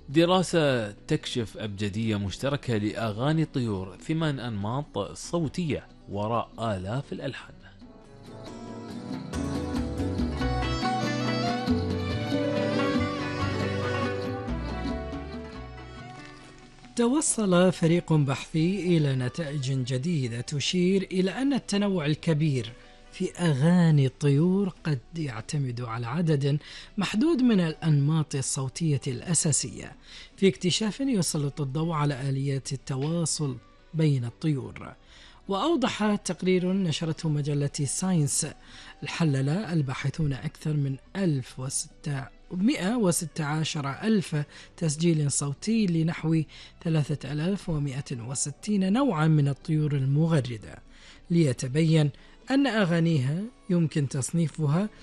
دراسة تكشف أبجدية مشتركة لأغاني الطيور، 8 أنماط صوتية وراء آلاف الألحان. توصل فريق بحثي إلى نتائج جديدة تشير إلى أن التنوع الكبير في أغاني الطيور قد يعتمد على عدد محدود من الأنماط الصوتية الأساسية، في اكتشاف يسلط الضوء على آليات التواصل بين الطيور. وأوضح تقرير نشرته مجلة ساينس حلل الباحثون أكثر من 116 ألف تسجيل صوتي لنحو 3160 نوعا من الطيور المغردة، ليتبين أن أغانيها يمكن تصنيفها